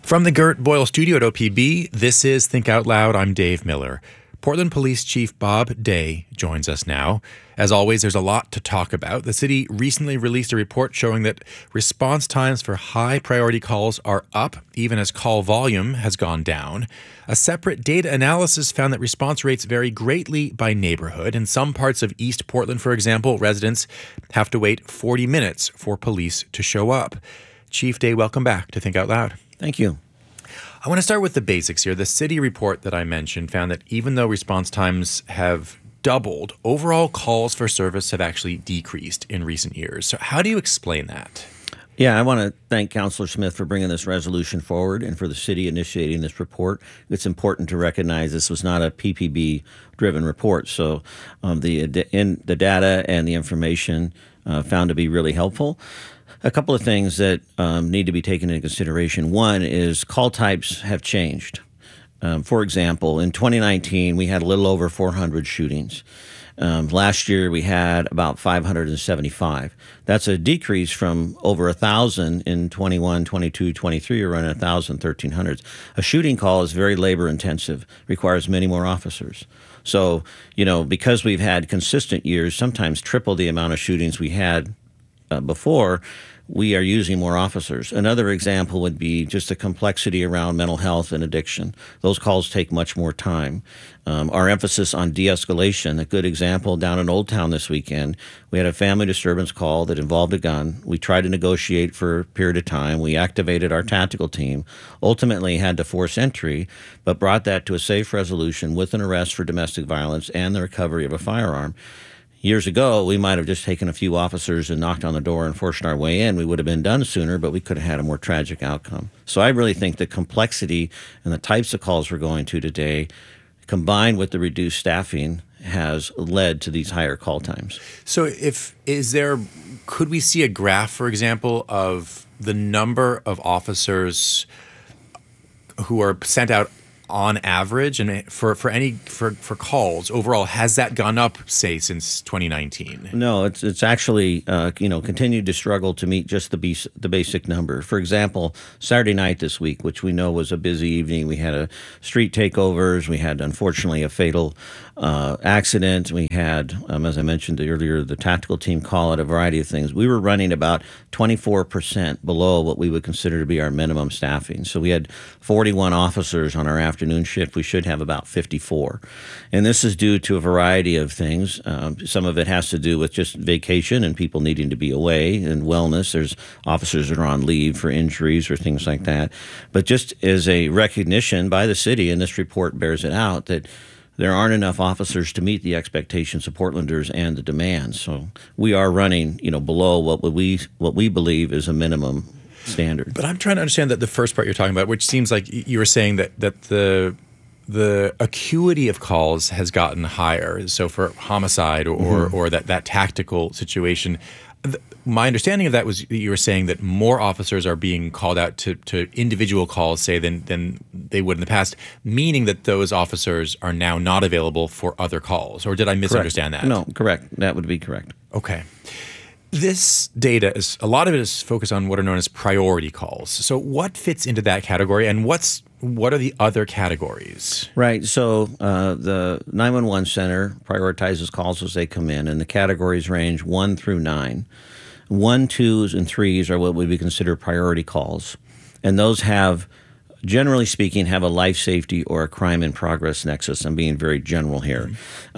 From the Gert Boyle studio at OPB, this is Think Out Loud. I'm Dave Miller. Portland Police Chief Bob Day joins us now. As always, there's a lot to talk about. The city recently released a report showing that response times for high priority calls are up, even as call volume has gone down. A separate data analysis found that response rates vary greatly by neighborhood. In some parts of East Portland, for example, residents have to wait 40 minutes for police to show up. Chief Day, welcome back to Think Out Loud. Thank you. I want to start with the basics here. The city report that I mentioned found that even though response times have doubled, overall calls for service have actually decreased in recent years. So how do you explain that? Yeah, I want to thank Councillor Smith for bringing this resolution forward and for the city initiating this report. It's important to recognize this was not a PPB-driven report, so the data and the information found to be really helpful. A couple of things that need to be taken into consideration. One is call types have changed. For example, in 2019, we had a little over 400 shootings. Last year, we had about 575. That's a decrease from over 1,000 in 21, 22, 23, around 1,000, 1,300. A shooting call is very labor intensive, requires many more officers. So, because we've had consistent years, sometimes triple the amount of shootings we had before, we are using more officers. Another example would be just the complexity around mental health and addiction. Those calls take much more time. Our emphasis on de-escalation, a good example down in Old Town this weekend, we had a family disturbance call that involved a gun. We tried to negotiate for a period of time. We activated our tactical team, ultimately had to force entry, but brought that to a safe resolution with an arrest for domestic violence and the recovery of a firearm. Years ago, we might have just taken a few officers and knocked on the door and forced our way in. We would have been done sooner, but we could have had a more tragic outcome. So I really think the complexity and the types of calls we're going to today, combined with the reduced staffing, has led to these higher call times. So could we see a graph, for example, of the number of officers who are sent out on average, and for calls overall, has that gone up, say, since 2019? No, it's actually continued to struggle to meet just the basic number. For example, Saturday night this week, which we know was a busy evening, we had a street takeovers, we had unfortunately a fatal accident, we had, as I mentioned earlier, the tactical team call out a variety of things. We were running about 24% below what we would consider to be our minimum staffing. So we had 41 officers on our afternoon shift. We should have about 54. And this is due to a variety of things. Some of it has to do with just vacation and people needing to be away and wellness. There's officers that are on leave for injuries or things like that. But just as a recognition by the city, and this report bears it out, that there aren't enough officers to meet the expectations of Portlanders and the demands. So we are running, below what we believe is a minimum standard. But I'm trying to understand that the first part you're talking about, which seems like you were saying that the acuity of calls has gotten higher. So for homicide or that tactical situation, my understanding of that was you were saying that more officers are being called out to individual calls, say, than they would in the past, meaning that those officers are now not available for other calls. Or did I misunderstand that? No, correct. That would be correct. Okay. This data a lot of it is focused on what are known as priority calls. So what fits into that category, and what are the other categories? Right. So the 911 center prioritizes calls as they come in, and the categories range 1 through 9. 1, 2s, and 3s are what would be considered priority calls, and those generally speaking, have a life safety or a crime in progress nexus. I'm being very general here.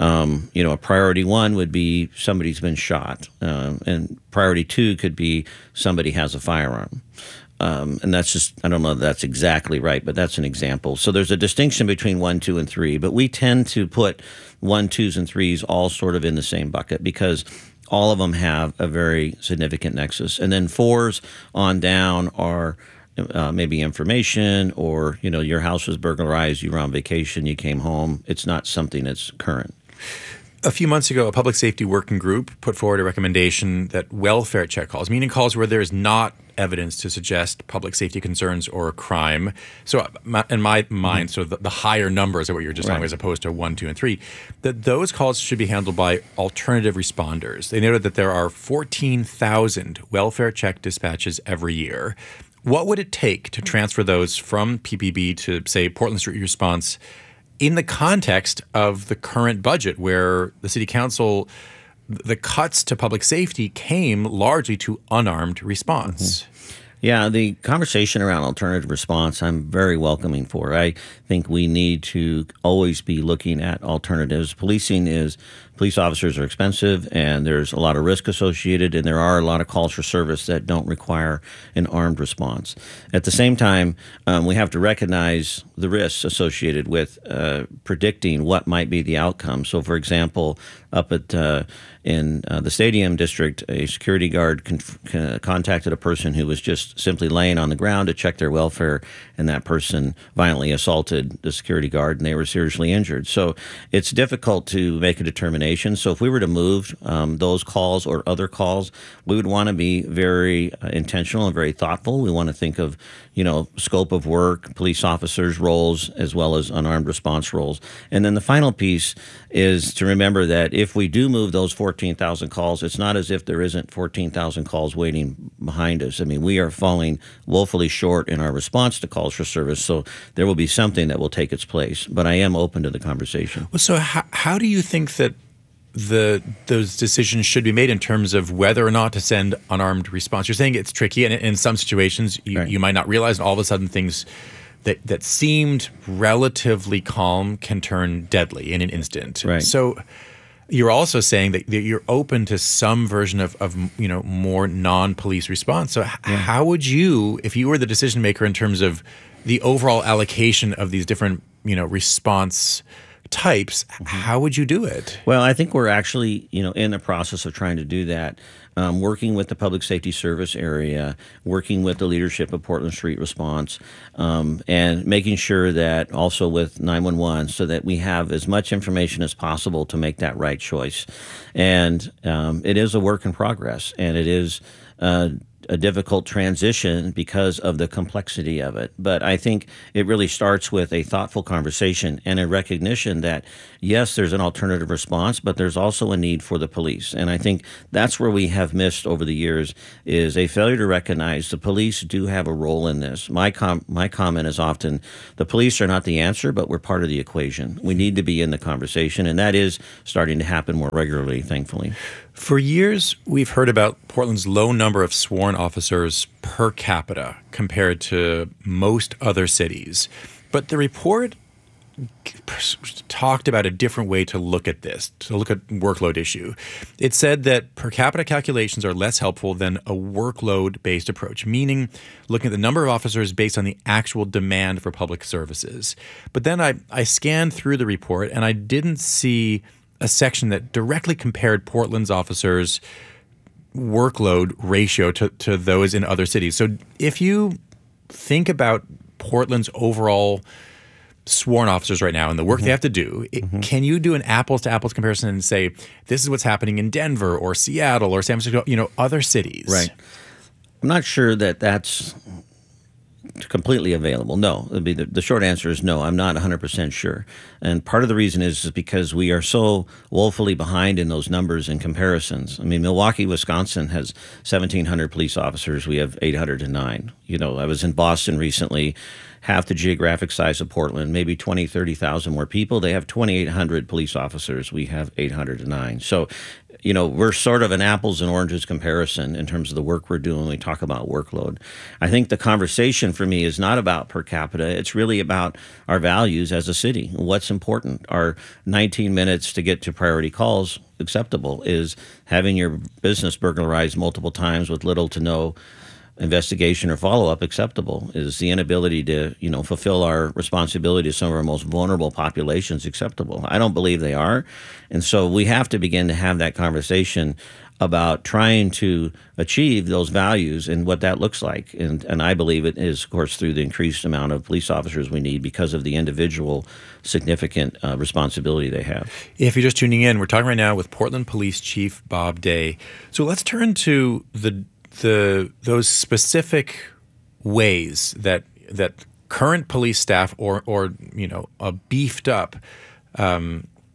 A priority 1 would be somebody's been shot, and priority 2 could be somebody has a firearm. And that's just, I don't know if that's exactly right, but that's an example. So there's a distinction between 1, 2, and 3, but we tend to put 1, 2s, and 3s all sort of in the same bucket because all of them have a very significant nexus. And then 4s on down are maybe information or, your house was burglarized, you were on vacation, you came home. It's not something that's current. A few months ago, a public safety working group put forward a recommendation that welfare check calls, meaning calls where there is not evidence to suggest public safety concerns or a crime. So in my mind, so the higher numbers are what you were just talking about, as opposed to 1, 2, and 3, that those calls should be handled by alternative responders. They noted that there are 14,000 welfare check dispatches every year. What would it take to transfer those from PPB to, say, Portland Street Response in the context of the current budget, where the city council, the cuts to public safety came largely to unarmed response? Yeah, the conversation around alternative response, I'm very welcoming for. I think we need to always be looking at alternatives. Police officers are expensive, and there's a lot of risk associated, and there are a lot of calls for service that don't require an armed response. At the same time, we have to recognize the risks associated with predicting what might be the outcome. So, for example, up at in the stadium district, a security guard contacted a person who was just simply laying on the ground to check their welfare, and that person violently assaulted the security guard, and they were seriously injured. So it's difficult to make a determination. So if we were to move those calls or other calls, we would want to be very intentional and very thoughtful. We want to think of, scope of work, police officers' roles, as well as unarmed response roles. And then the final piece is to remember that if we do move those 14,000 calls, it's not as if there isn't 14,000 calls waiting behind us. I mean, we are falling woefully short in our response to calls for service, so there will be something that will take its place. But I am open to the conversation. Well, so how do you think that those decisions should be made in terms of whether or not to send unarmed response? You're saying it's tricky, and in some situations you might not realize, and all of a sudden things that seemed relatively calm can turn deadly in an instant. Right. So you're also saying that you're open to some version of more non-police response. So how would you, if you were the decision maker in terms of the overall allocation of these different response types, how would you do it? Well, I think we're actually, in the process of trying to do that, working with the Public Safety Service area, working with the leadership of Portland Street Response, and making sure that also with 911 so that we have as much information as possible to make that right choice. And it is a work in progress, and it is a difficult transition because of the complexity of it. But I think it really starts with a thoughtful conversation and a recognition that, yes, there's an alternative response, but there's also a need for the police. And I think that's where we have missed over the years, is a failure to recognize the police do have a role in this. My comment is often, the police are not the answer, but we're part of the equation. We need to be in the conversation, and that is starting to happen more regularly, thankfully. For years, we've heard about Portland's low number of sworn officers per capita compared to most other cities. But the report talked about a different way to look at this, to look at workload issue. It said that per capita calculations are less helpful than a workload-based approach, meaning looking at the number of officers based on the actual demand for public services. But then I scanned through the report, and I didn't see a section that directly compared Portland's officers' workload ratio to those in other cities. So if you think about Portland's overall sworn officers right now and the work they have to do, can you do an apples-to-apples comparison and say, this is what's happening in Denver or Seattle or San Francisco, other cities? Right. I'm not sure that that's completely available. No. The short answer is no. I'm not 100% sure. And part of the reason is because we are so woefully behind in those numbers and comparisons. I mean, Milwaukee, Wisconsin has 1,700 police officers. We have 809. I was in Boston recently, half the geographic size of Portland, maybe 20, 30,000 more people. They have 2,800 police officers. We have 809. So, we're sort of an apples and oranges comparison in terms of the work we're doing when we talk about workload. I think the conversation for me is not about per capita. It's really about our values as a city. What's important? Are 19 minutes to get to priority calls acceptable? Is having your business burglarized multiple times with little to no investigation or follow-up acceptable? Is the inability to, fulfill our responsibility to some of our most vulnerable populations acceptable? I don't believe they are. And so we have to begin to have that conversation about trying to achieve those values and what that looks like. And I believe it is, of course, through the increased amount of police officers we need because of the individual significant responsibility they have. If you're just tuning in, we're talking right now with Portland Police Chief Bob Day. So let's turn to those specific ways that current police staff or a beefed up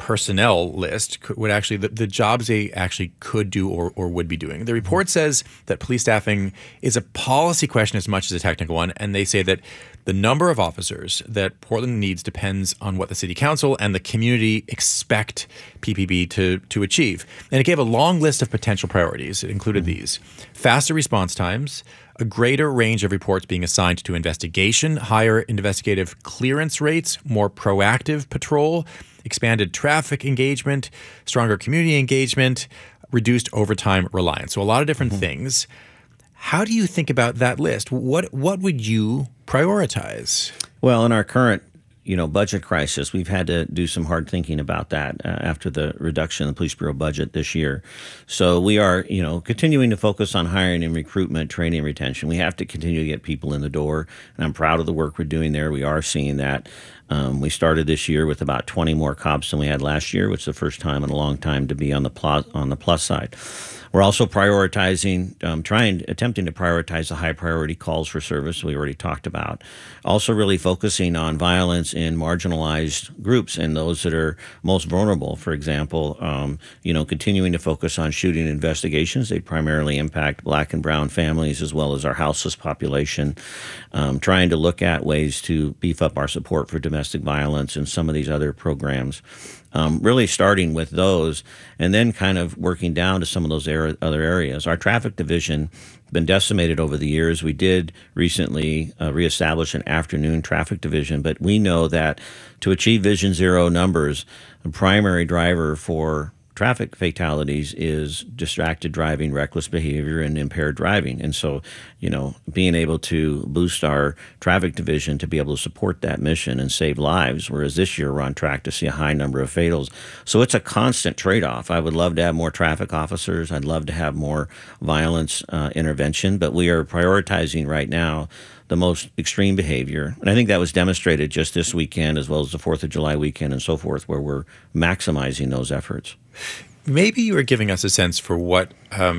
personnel list would actually the jobs they actually could do or would be doing. The report says that police staffing is a policy question as much as a technical one, and they say that the number of officers that Portland needs depends on what the city council and the community expect PPB to achieve. And it gave a long list of potential priorities. It included these: faster response times, a greater range of reports being assigned to investigation, higher investigative clearance rates, more proactive patrol, expanded traffic engagement, stronger community engagement, reduced overtime reliance. So a lot of different things. How do you think about that list? What would you prioritize? Well, in our current budget crisis, we've had to do some hard thinking about that after the reduction in the Police Bureau budget this year. So we are, continuing to focus on hiring and recruitment, training, and retention. We have to continue to get people in the door, and I'm proud of the work we're doing there. We are seeing that. We started this year with about 20 more cops than we had last year, which is the first time in a long time to be on the plus side. We're also prioritizing, attempting to prioritize the high priority calls for service we already talked about. Also really focusing on violence in marginalized groups and those that are most vulnerable. For example, continuing to focus on shooting investigations. They primarily impact Black and brown families as well as our houseless population. Trying to look at ways to beef up our support for domestic violence and some of these other programs. Really starting with those and then kind of working down to some of those other areas. Our traffic division been decimated over the years. We did recently reestablish an afternoon traffic division, but we know that to achieve Vision Zero numbers, the primary driver for traffic fatalities is distracted driving, reckless behavior, and impaired driving. And so, being able to boost our traffic division to be able to support that mission and save lives, whereas this year we're on track to see a high number of fatals. So it's a constant trade-off. I would love to have more traffic officers. I'd love to have more violence intervention, but we are prioritizing right now the most extreme behavior. And I think that was demonstrated just this weekend as well as the 4th of July weekend and so forth, where we're maximizing those efforts. Maybe you are giving us a sense for what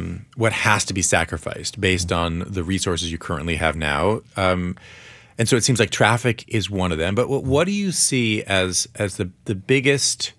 has to be sacrificed based on the resources you currently have now. And so it seems like traffic is one of them. But what do you see as the biggest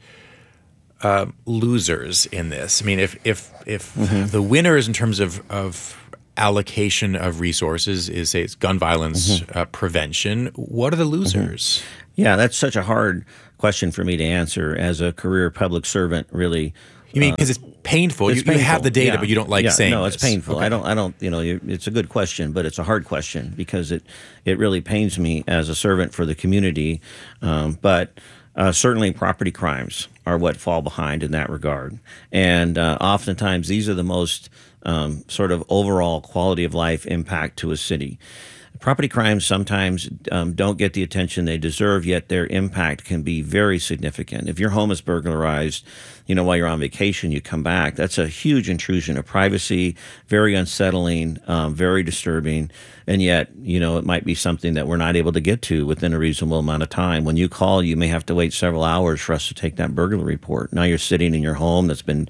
losers in this? I mean, if the winners in terms of allocation of resources is, say, it's gun violence prevention, what are the losers? Yeah, that's such a hard question for me to answer as a career public servant, really. You mean because it's painful? It's painful. You have the data, but you don't like saying no, it's this. painful. Okay. I don't, it's a good question, but it's a hard question because it really pains me as a servant for the community. But certainly property crimes are what fall behind in that regard. And oftentimes these are the most sort of overall quality of life impact to a city. Property crimes sometimes don't get the attention they deserve, yet their impact can be very significant. If your home is burglarized, while you're on vacation, you come back, that's a huge intrusion of privacy, very unsettling, very disturbing, and yet, it might be something that we're not able to get to within a reasonable amount of time. When you call, you may have to wait several hours for us to take that burglary report. Now you're sitting in your home that's been,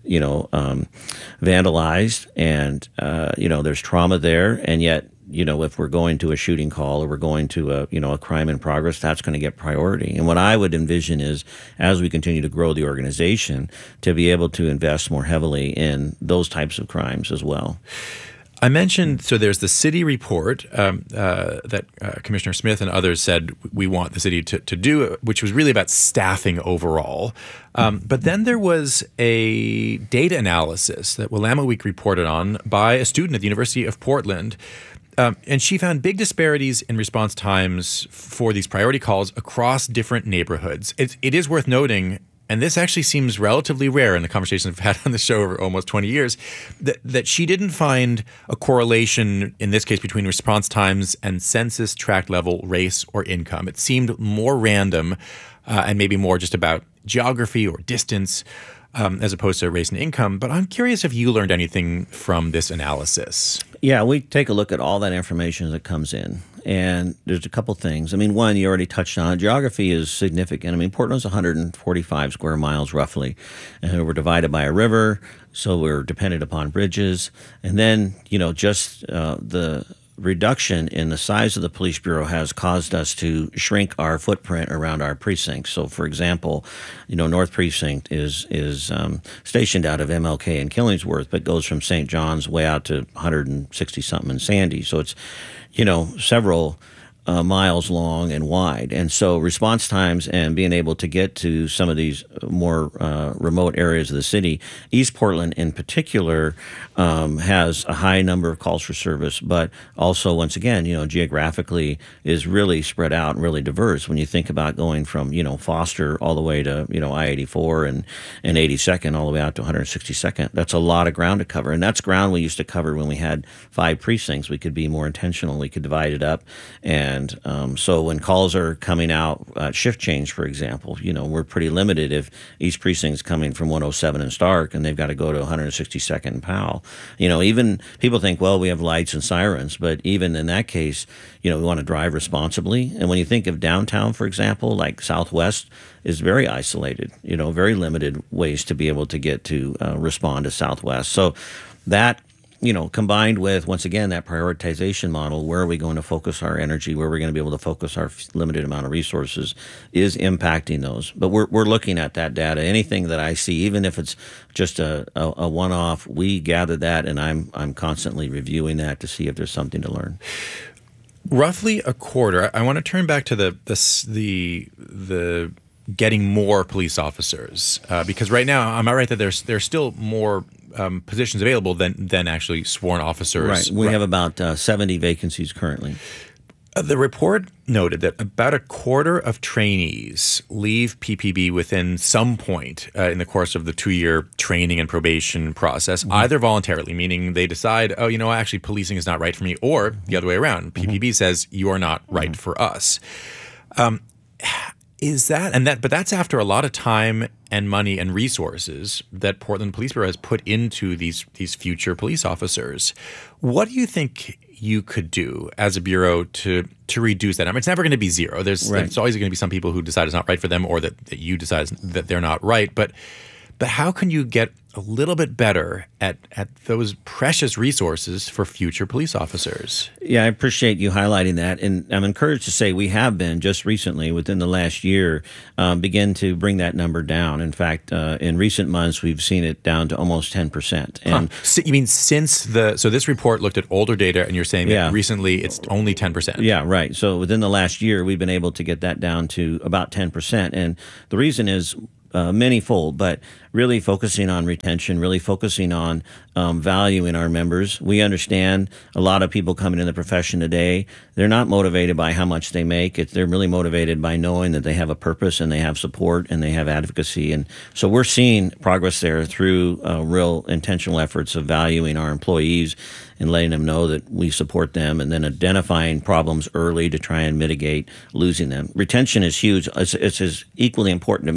vandalized, and, there's trauma there, and yet, if we're going to a shooting call or we're going to a crime in progress, that's going to get priority. And what I would envision is, as we continue to grow the organization, to be able to invest more heavily in those types of crimes as well. I mentioned, so there's the city report that Commissioner Smith and others said we want the city to do, which was really about staffing overall. But then there was a data analysis that Willamette Week reported on by a student at the University of Portland. And she found big disparities in response times for these priority calls across different neighborhoods. It is worth noting, and this actually seems relatively rare in the conversations we've had on the show over almost 20 years, that she didn't find a correlation, in this case, between response times and census tract level race or income. It seemed more random and maybe more just about geography or distance as opposed to race and income. But I'm curious if you learned anything from this analysis. Yeah, we take a look at all that information that comes in. And there's a couple things. I mean, one, you already touched on. Geography is significant. I mean, Portland's 145 square miles roughly. And we're divided by a river, so we're dependent upon bridges. And then, just the reduction in the size of the police bureau has caused us to shrink our footprint around our precincts. So, for example, North Precinct is stationed out of MLK and Killingsworth, but goes from St. John's way out to 160 something in Sandy. So it's several miles long and wide. And so response times and being able to get to some of these more remote areas of the city, East Portland in particular, has a high number of calls for service, but also, once again, geographically is really spread out and really diverse. When you think about going from, Foster all the way to, I-84 and 82nd all the way out to 162nd, that's a lot of ground to cover. And that's ground we used to cover when we had 5 precincts. We could be more intentional. We could divide it up. And so when calls are coming out, shift change, for example, we're pretty limited if East Precinct's coming from 107 in Stark and they've got to go to 162nd and Powell. Even people think, well, we have lights and sirens, but even in that case, we want to drive responsibly. And when you think of downtown, for example, like Southwest is very isolated, very limited ways to be able to get to respond to Southwest. So that combined with, once again, that prioritization model, where are we going to focus our energy, where we're going to be able to focus our limited amount of resources, is impacting those. But we're looking at that data. Anything that I see, even if it's just a one-off, we gather that, and I'm constantly reviewing that to see if there's something to learn. Roughly a quarter. I want to turn back to the getting more police officers, because right now, am I right that there's still more positions available than actually sworn officers? Right. We have about 70 vacancies currently. The report noted that about a quarter of trainees leave PPB within some point in the course of the 2-year training and probation process, either voluntarily, meaning they decide, actually policing is not right for me, or the other way around. PPB says, you are not right for us. But that's after a lot of time and money and resources that Portland Police Bureau has put into these future police officers. What do you think you could do as a bureau to reduce that? I mean, it's never going to be zero. There's always going to be some people who decide it's not right for them, or that you decide that they're not right. But how can you get a little bit better at those precious resources for future police officers? Yeah, I appreciate you highlighting that. And I'm encouraged to say we have been just recently, within the last year, begin to bring that number down. In fact, in recent months, we've seen it down to almost 10%. And So you mean since so this report looked at older data, and you're saying that recently it's only 10%? Yeah, right. So within the last year, we've been able to get that down to about 10%. And the reason is manyfold, but really focusing on retention, really focusing on value in our members. We understand a lot of people coming in the profession today, they're not motivated by how much they make. They're really motivated by knowing that they have a purpose and they have support and they have advocacy. And so we're seeing progress there through real intentional efforts of valuing our employees and letting them know that we support them, and then identifying problems early to try and mitigate losing them. Retention is huge. It's as equally important to